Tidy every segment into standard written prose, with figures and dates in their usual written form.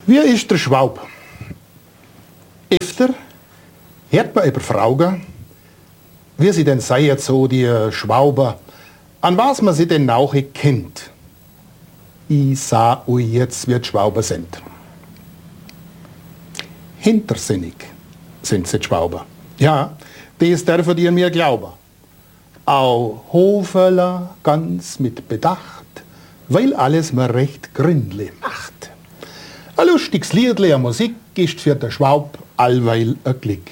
Wie ist der Schwab? Öfter hört man über Frauen, wie sie denn seien, so die Schwauber, an was man sie denn auch kennt. Ich sah euch jetzt, wie die Schwauber sind. Hintersinnig sind sie die Schwauber. Ja, das dürfen ihr mir glauben. Auch Hoferler ganz mit Bedacht, weil alles mir recht gründlich macht. Ein lustiges Liedle, eine Musik ist für den Schwab allweil ein Glück.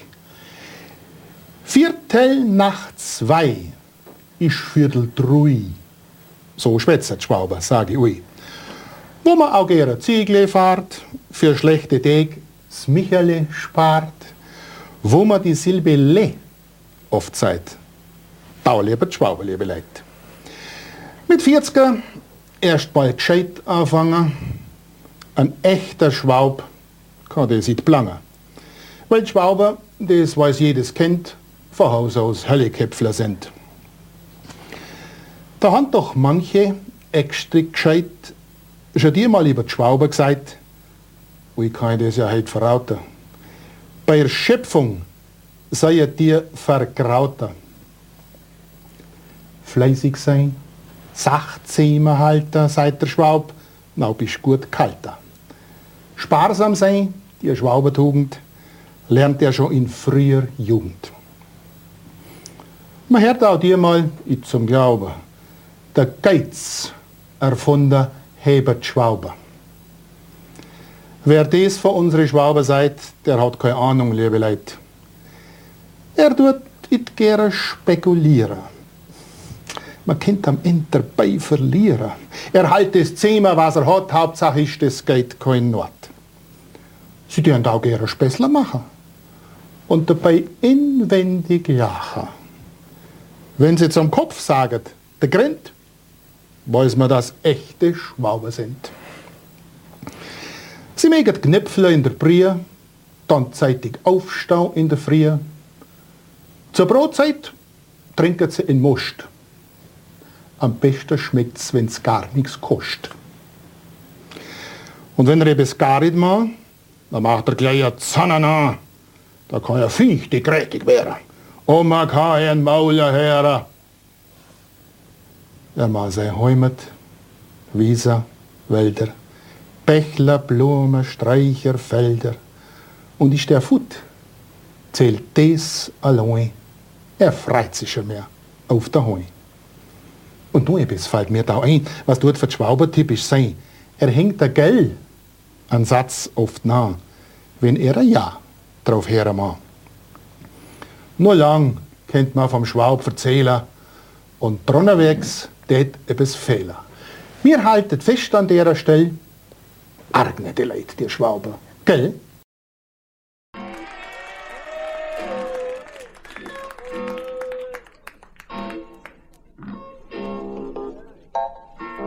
Viertel nach 2 ist Viertel 3. So schwätzt die Schwauber, sage ich ui. Wo man auch gerne Ziegle fahrt, für schlechte Tage das Michele spart, wo man die Silbe le oft sagt, da lieber die Schwauber, liebe Leute. Mit 40er erst bald gescheit anfangen, ein echter Schwab kann das nicht planen. Weil die Schwauber, das weiß jedes kennt, von Haus aus Hölleköpfler sind. Da haben doch manche extra gescheit schon dir mal über die Schwauber gesagt, ich kann das ja heute verraten. Bei der Schöpfung sei dir vergrauter. Fleißig sein, Sachzähmer halten, sagt der Schwab, na bist gut kalter. Sparsam sein, die Schwaubertugend, lernt er schon in früher Jugend. Man hört auch dir mal zum Glauben, der Geiz erfunden habe die Schwauber. Wer das von unseren Schwauber sagt, der hat keine Ahnung, liebe Leute. Er tut nicht gerne spekulieren. Man könnte am Ende dabei verlieren. Er hält das Zimmer, was er hat, Hauptsache ist, es geht kein Not. Sie dürfen auch gerne Späßler machen und dabei inwendig lachen. Wenn sie zum Kopf sagen, der grinnt, weiß man, dass echte Schwauber sind. Sie mögen Knöpfle in der Brie, dann zeitig aufstehen in der Früh. Zur Brotzeit trinken sie in Most. Am besten schmeckt es, wenn es gar nichts kostet. Und wenn er etwas gar nicht macht, dann macht er gleich eine Zanana. Da kann er fichtig grätig werden. Und man kann einen Mauler hören. Er macht sein Heimat, Wiesen, Wälder, Bächler, Blumen, Sträucher, Felder. Und ist der Fut, zählt das allein. Er freut sich schon mehr auf der Heu. Und nur etwas fällt mir da ein, was dort für die Schwauber typisch sein. Er hängt der Gell an Satz oft nah, wenn er ein Ja drauf hören mag. Nur lang kennt man vom Schwab erzählen und drunterwegs tät etwas fehlen. Wir halten fest an der Stelle, argne die Leute, die Schwauber, gell?